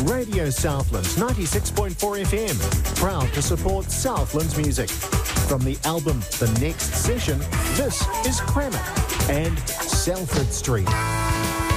Radio Southlands 96.4 FM, proud to support Southlands music. From the album The Next Session, this is Crammet and Salford Street.